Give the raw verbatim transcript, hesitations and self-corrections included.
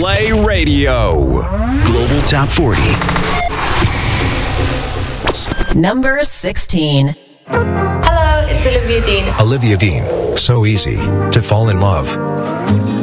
Play Radio. Global Top forty. Number sixteen. Hello, it's Olivia Dean. Olivia Dean. So easy to fall in love.